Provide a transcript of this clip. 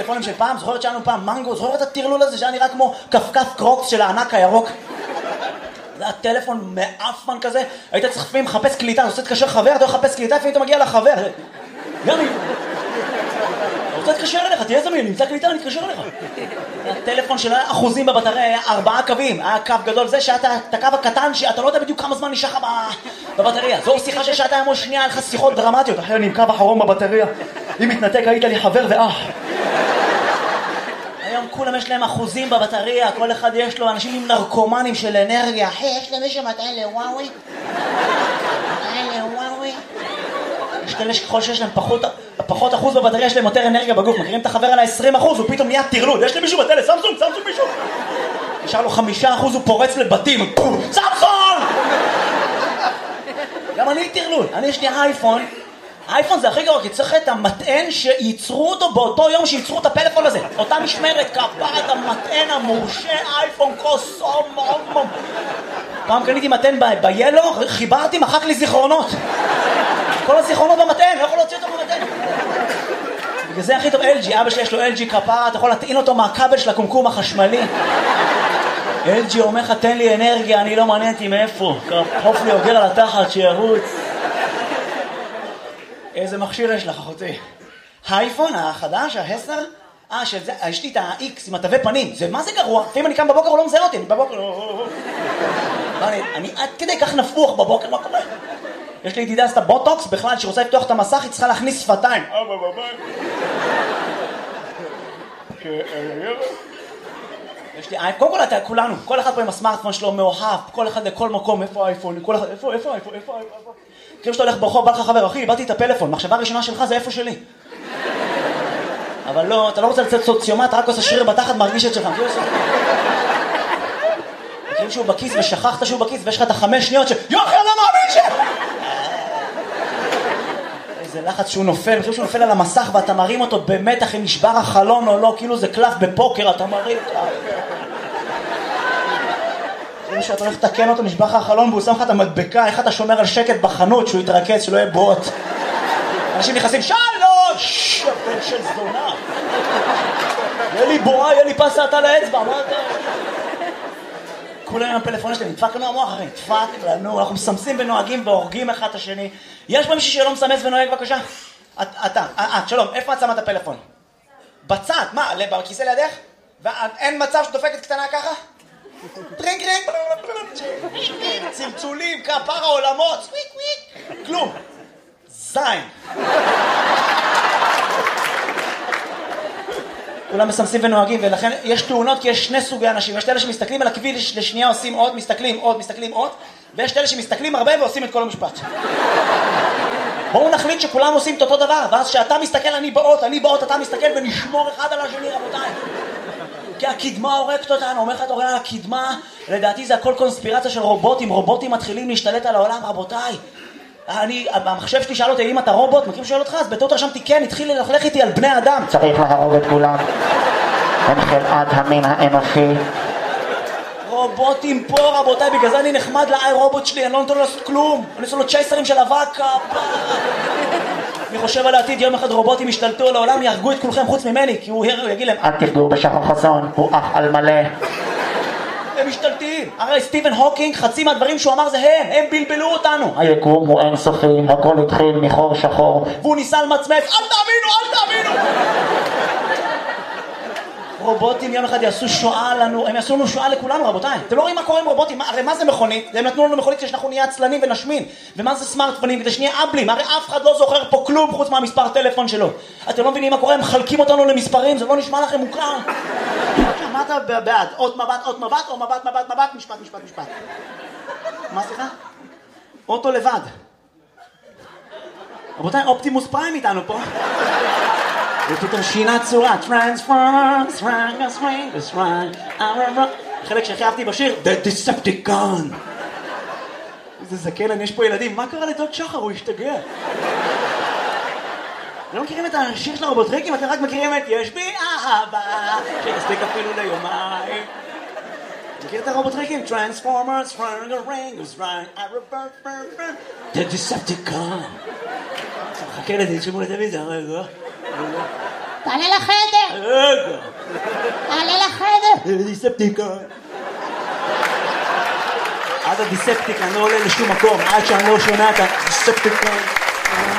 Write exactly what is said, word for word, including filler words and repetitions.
הטלפונים של פעם? זוכרת שלנו פעם מנגו? זוכרת את הטרלול הזה שהיה נראה כמו קפקף קרוקס של הענק הירוק? זה הטלפון מאפמן כזה, היית צריך לפעמים לחפש קליטה, אתה רוצה להתקשר חבר, אתה מחפש קליטה, לפעמים אתה מגיע לחבר. גם אם... אתה רוצה להתקשר אליך, תהיה זמין, נמצא קליטה, אני אתקשר אליך. הטלפון של אחוזים בבטריה היה ארבעה קווים, היה קו גדול, זה שהיה את הקו הקטן, שאתה לא יודע בדיוק כמה זמן נשאר לך בבטריה. זו שיחה של שעתיים או שנייה, היה לך שיחות דרמטיות, אחרי אני עם קו אחרון בבטריה, אם מתנתק היית לי חבר ואח. היום כולם יש להם אחוזים בבטריה, כל אחד יש לו, אנשים עם נרקומנים של אנרגיה. אחי, יש למישהו מטען לוואוי? מטען לוואוי? יש כאלה שככל שיש להם פחות, פחות אחוז בבטריה, יש להם יותר אנרגיה בגוף. מכירים את החבר על ה-עשרים אחוז, הוא פתאום נהיה תרלוד. יש למישהו בטלפון, סמסונג, סמסונג מישהו. נשאר לו חמישה אחוז, הוא פורץ לבתים. סמסונג! גם אני תרלוד. אני יש לי אייפון. האייפון זה הכי גרוע, כי צריך את המטען שייצרו אותו באותו יום שייצרו את הפלאפון הזה. אותה משמרת, כפרת המטען המורשה, אייפון קוסום, מום. פעם קניתי מטען ביילו, חיברתי, מחק לי זיכרונות. כל הזיכרונות במטען, לא יכול להוציא אותו במטען. בגלל זה הכי טוב אל ג'י, אבא שלי יש לו אל ג'י כפרה, אתה יכול להטעין אותו מהכבל של הקומקום החשמלי. אל ג'י אומר לך, תן לי אנרגיה, אני לא מעניין אותי מאיפה. קרפוף לי אוגר על התחת שירוץ. איזה מכשיר יש לך, אחותי? האייפון החדש, העשר? אה, שזה, יש לי את ה-X עם התווי פנים. זה מה זה גרוע? לפעמים אני קם בבוקר, הוא לא מזהה אותי. אני בבוקר, אני עד כדי כך נפוח בבוקר, מה קורה? יש לי ידידה עשתה בוטוקס, בכלל, שרוצה לפתוח את המסך, היא צריכה להכניס שפתיים. אבא, בבית. יש לי אייפון, קודם כל אתה, כולנו, כל אחד פה עם הסמארטפון שלו מאוהב, כל אחד לכל מקום, איפה האייפון, כל אחד, איפה, איפה, איפה, איפה, איפה. כאילו שאתה הולך ברחוב, בא לך חבר, אחי, איבדתי את הפלאפון, מחשבה הראשונה שלך זה איפה שלי. אבל לא, אתה לא רוצה לצאת סוציומט, רק עושה שריר בתחת, מרגיש את שלך. כאילו שהוא בכיס ושכחת שהוא בכיס, ויש לך את החמש שניות ש... יוחי, אני לא מאמין ש... איזה לחץ שהוא נופל, כאילו שהוא נופל על המסך ואתה מרים אותו במתח אם נשבר החלון או לא, כאילו זה קלף בפוקר, אתה מרים... אם שאתה הולך לתקן אותו, נשבח החלון והוא שם לך את המדבקה, איך אתה שומר על שקט בחנות שהוא יתרכז, שלא יהיה בוט. אנשים נכנסים, שלוש! בן של זונה. יהיה לי בועה, יהיה לי פסה אתה לאצבע, מה אתה? כולם עם הפלאפון שלהם, נדפק לנו המוח, אחי, נדפק לנו, אנחנו מסמסים ונוהגים והורגים אחד את השני. יש פה מישהו שלא מסמס ונוהג, בבקשה? אתה, אה, שלום, איפה את שמה את הפלאפון? בצד, מה, בכיסא לידך? ואין מצב שדופקת קטנה ככה? טרינג טרינג, צלצולים, כפר העולמות, סוויק וויק, כלום, זין. כולם מסמסים ונוהגים, ולכן יש תאונות כי יש שני סוגי אנשים. יש אלה שמסתכלים על הכביש לשנייה עושים עוד, מסתכלים עוד, מסתכלים עוד, ויש אלה שמסתכלים הרבה ועושים את כל המשפט. בואו נחליט שכולם עושים את אותו דבר, ואז שאתה מסתכל אני באות, אני באות, אתה מסתכל ונשמור אחד על השני, רבותיי. כי הקדמה הורקת אותנו, אומר לך אתה רואה על הקדמה, לדעתי זה הכל קונספירציה של רובוטים, רובוטים מתחילים להשתלט על העולם, רבותיי. אני, המחשב שלי שאל אותי, אם אתה רובוט, מכיר שואל אותך, אז בטעות רשמתי כן, התחיל ללכלך איתי על בני אדם. צריך להרוג את כולם, הם חלאת המין האנושי. רובוטים פה, רבותיי, בגלל זה אני נחמד לאי רובוט שלי, אני לא נותן לו לעשות כלום, אני עושה לו צ'ייסרים של אבק, אני חושב על העתיד, יום אחד רובוטים ישתלטו על העולם, יהרגו את כולכם חוץ ממני, כי הוא יגיד להם, אל תפגעו בשחר חסון, הוא אח על מלא. הם משתלטים. הרי סטיבן הוקינג, חצי מהדברים שהוא אמר זה הם, הם בלבלו אותנו. היקום הוא אינסופי, הכל התחיל מחור שחור. והוא ניסה למצמץ, אל תאמינו, אל תאמינו. רובוטים יום אחד יעשו שואה לנו, הם יעשו לנו שואה לכולנו, רבותיי. אתם לא רואים מה קורה עם רובוטים? הרי מה זה מכונית? הם נתנו לנו מכונית שאנחנו נהיה עצלנים ונשמין. ומה זה סמארטפונים? כדי שנהיה אבלים. הרי אף אחד לא זוכר פה כלום חוץ מהמספר טלפון שלו. אתם לא מבינים מה קורה? הם מחלקים אותנו למספרים, זה לא נשמע לכם מוכר. מה אתה בעד? עוד מבט, עוד מבט, או מבט, מבט, מבט, משפט, משפט, משפט. מה סליחה? אוטו לבד. רבותיי, אופטימוס פריים איתנו פה. ופתאום שינה צורה, טרנספורם, סרנגה, סרנגה, סרנגה, אררה. חלק שהכי אהבתי בשיר, The Decepticon. איזה זקן, יש פה ילדים, מה קרה לדוד שחר? הוא השתגע. לא מכירים את השיר של הרובוטריקים, אתם רק מכירים את יש בי אהבה, שתספיק אפילו ליומיים. מכיר את הרובוטריקים? Transformers, סרנגה, סרנגה, סרנגה, The Decepticon. חכה לזה, תשמעו לטלוויזיה, רגע. תעלה לחדר. רגע. תעלה לחדר. דיספטיקן. עד הדיספטיקן לא עולה לשום מקום, עד שאני לא שומע את הדיספטיקן.